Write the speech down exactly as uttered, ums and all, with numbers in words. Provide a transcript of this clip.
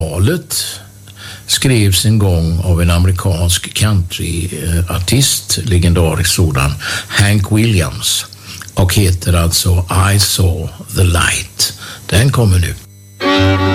talet skrevs en gång av en amerikansk countryartist, legendarisk sådan, Hank Williams, och heter alltså I Saw the Light. Den kommer nu.